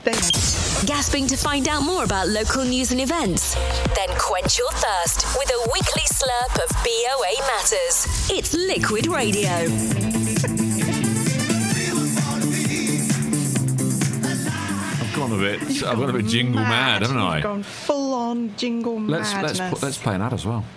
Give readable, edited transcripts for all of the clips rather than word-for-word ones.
Gasping to find out more about local news and events? Then quench your thirst with a weekly slurp of BOA Matters. It's Liquid Radio. I've gone a bit jingle mad, haven't I? You've gone full on jingle madness. Let's play an ad as well.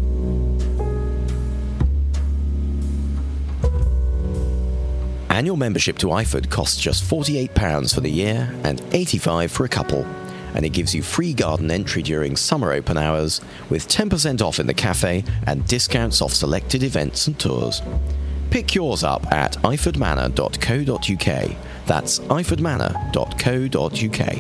Annual membership to IFOD costs just £48 for the year and £85 for a couple. And it gives you free garden entry during summer open hours with 10% off in the cafe and discounts off selected events and tours. Pick yours up at ifordmanor.co.uk. That's ifordmanor.co.uk.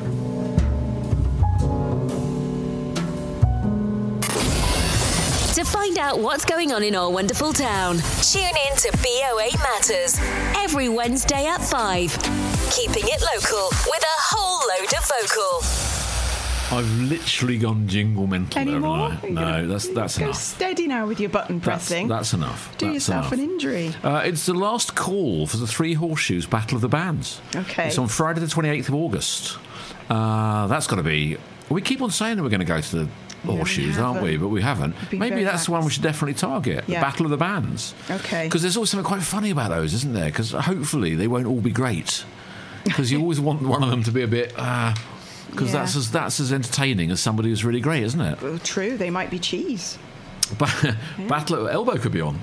To find out what's going on in our wonderful town, tune in to BOA Matters every Wednesday at 5. Keeping it local with a whole load of vocal. I've literally gone jingle mental. Anymore? No, that's Go enough. steady now with your button pressing. That's enough. Do yourself an injury. It's the last call for the Three Horseshoes Battle of the Bands. Okay. It's on Friday the 28th of August. That's got to be... We keep on saying that we're going to go to the Horseshoes, aren't we? But we haven't. Maybe that's the one we should definitely target, the Battle of the Bands. Okay. Because there's always something quite funny about those, isn't there? Because hopefully they won't all be great. Because you always want one of them to be a bit... Because that's as entertaining as somebody who's really great, isn't it? Well, true, they might be cheese. Battle at Elbow could be on.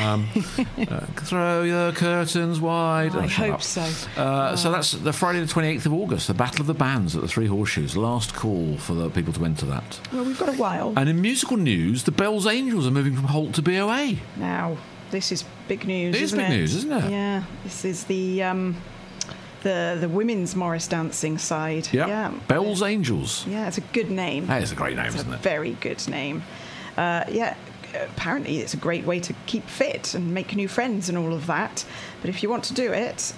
Throw your curtains wide. I hope so. So that's the Friday the 28th of August, the Battle of the Bands at the Three Horseshoes. Last call for the people to enter that. Well, we've got a while. And in musical news, the Bells Angels are moving from Holt to BOA. Now, this is big news, It is big news, isn't it? Yeah, this is the women's Morris dancing side. Yep. Yeah. Bells Angels. Yeah, it's a good name. That is a great name, isn't it? Very good name. Apparently it's a great way to keep fit and make new friends and all of that. But if you want to do it,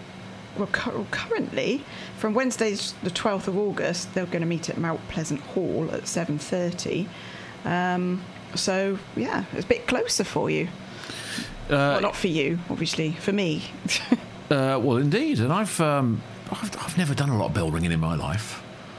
currently, from Wednesday the 12th of August, they're going to meet at Mount Pleasant Hall at 7:30. So, yeah, it's a bit closer for you. Well, not for you, obviously, for me. Well, indeed. And I've never done a lot of bell ringing in my life.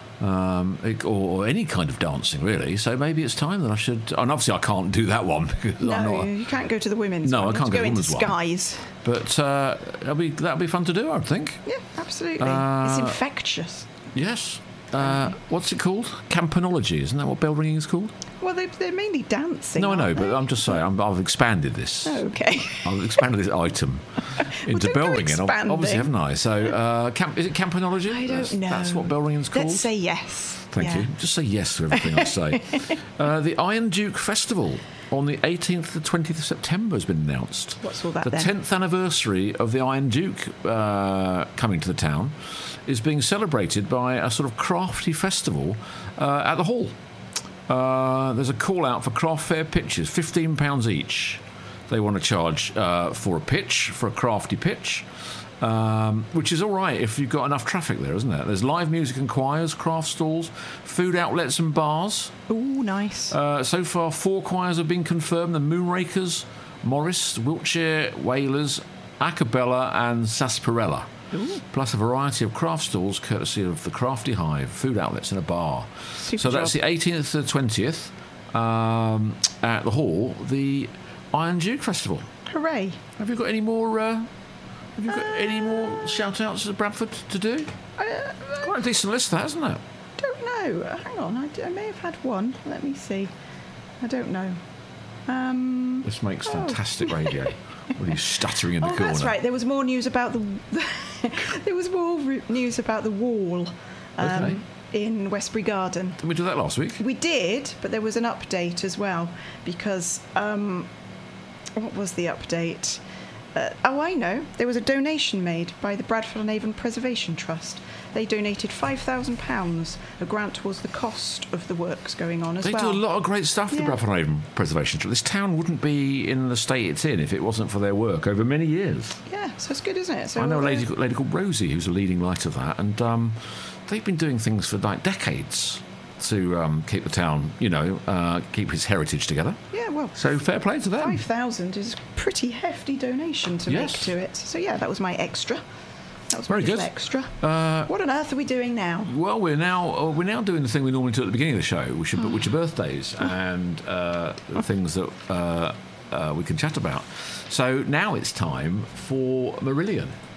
Or any kind of dancing, really. So maybe it's time that I should... And obviously I can't do that one. Because you can't go to the women's one. No, I can't go to the women's one. Go into Skies. But that'll be fun to do, I would think. Yeah, absolutely. It's infectious. Yes. What's it called? Campanology, isn't that what bell ringing is called? Well, they're mainly dancing. No, I know, they? but I'm just saying, I've expanded this. Oh, okay. I've expanded this item into bell ringing, obviously, haven't I? So, is it campanology? I don't know. That's what bell ringing's called? Let's say yes. Thank you. Just say yes to everything I say. The Iron Duke Festival on the 18th to 20th of September has been announced. What's all that The then? 10th anniversary of the Iron Duke coming to the town is being celebrated by a sort of crafty festival at the Hall. There's a call out for craft fair pitches, £15 each. They want to charge for a pitch, for a crafty pitch, which is all right if you've got enough traffic there, isn't it? There's live music and choirs, craft stalls, food outlets and bars. Ooh, nice. So far, 4 choirs have been confirmed: the Moonrakers, Morris, Wiltshire Whalers, Acapella and Sarsaparilla. Ooh. Plus a variety of craft stalls courtesy of the Crafty Hive, food outlets and a bar. Super so that's job. the 18th to the 20th at the Hall, the Iron Duke Festival. Hooray. Have you got any more shout-outs to Bradford to do? Quite a decent list, that, isn't it? Don't know. Hang on, I may have had one. Let me see. I don't know. This makes fantastic radio. With you stuttering in the corner. That's right. There was more news about the news about the wall in Westbury Garden. Didn't we do that last week? We did, but there was an update as well because what was the update? I know. There was a donation made by the Bradford and Avon Preservation Trust. They donated £5,000, a grant towards the cost of the works going on as well. They do a lot of great stuff, the Bradford and Avon Preservation Trust. This town wouldn't be in the state it's in if it wasn't for their work over many years. Yeah, so it's good, isn't it? So I know a lady called Rosie who's a leading light of that, and they've been doing things for like decades to keep the town, keep its heritage together. Yeah, well. So fair play to them. 5,000 is a pretty hefty donation to make to it. So yeah, that was my extra. That was Very a little good. extra. What on earth are we doing now? Well, we're now doing the thing we normally do at the beginning of the show, which are birthdays and things that we can chat about. So now it's time for Marillion.